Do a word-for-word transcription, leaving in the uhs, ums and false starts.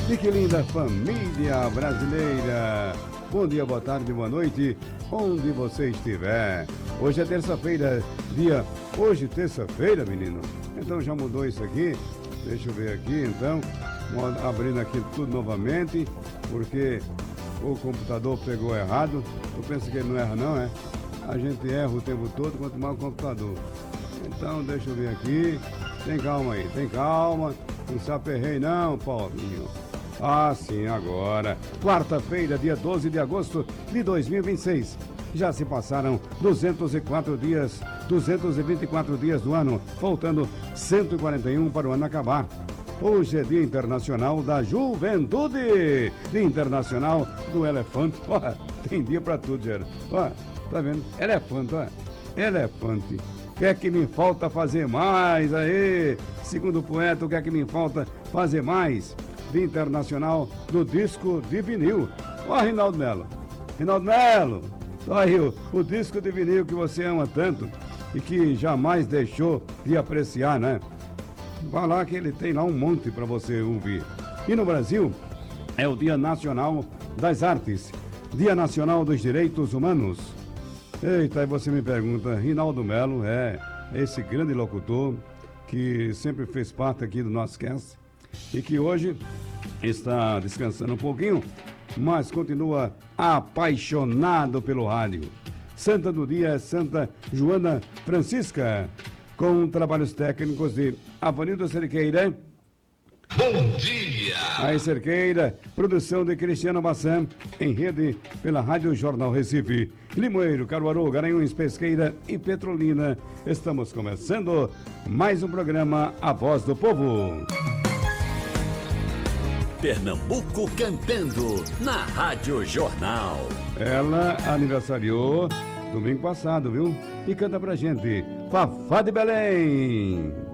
E que linda família brasileira! Bom dia, boa tarde, boa noite, onde você estiver. Hoje é terça-feira, dia... Hoje, terça-feira, menino. Então já mudou isso aqui. Deixa eu ver aqui, então. Abrindo aqui tudo novamente, porque o computador pegou errado. Eu penso que ele não erra, não, é? A gente erra o tempo todo, quanto mais o computador. Então, deixa eu ver aqui. Tem calma aí, tem calma. Não se aperrei, não, Paulinho. Ah, sim, agora. Quarta-feira, dia doze de agosto de dois mil e vinte e seis. Já se passaram duzentos e quatro dias, duzentos e vinte e quatro dias do ano, faltando cento e quarenta e um para o ano acabar. Hoje é Dia Internacional da Juventude, Dia Internacional do Elefante. Ó, tem dia pra tudo, Geraldo. Ó, tá vendo? Elefante, ó. Elefante. O que é que me falta fazer mais? Aí, segundo o poeta, o que é que me falta fazer mais? Dia Internacional do Disco de Vinil. Ó, Rinaldo Melo. Rinaldo Melo, ó aí o, o disco de vinil que você ama tanto e que jamais deixou de apreciar, né? Vai lá que ele tem lá um monte para você ouvir. E no Brasil é o Dia Nacional das Artes, Dia Nacional dos Direitos Humanos. Eita, aí você me pergunta, Rinaldo Melo é esse grande locutor que sempre fez parte aqui do nosso cast e que hoje está descansando um pouquinho, mas continua apaixonado pelo rádio. Santa do dia é Santa Joana Francisca, com trabalhos técnicos de Avanildo Cerqueira. Bom dia! Aí, Cerqueira, produção de Cristiano Bassan, em rede pela Rádio Jornal Recife. Limoeiro, Caruaru, Garanhuns, Pesqueira e Petrolina. Estamos começando mais um programa A Voz do Povo. Pernambuco cantando na Rádio Jornal. Ela aniversariou domingo passado, viu? E canta pra gente, Fafá de Belém.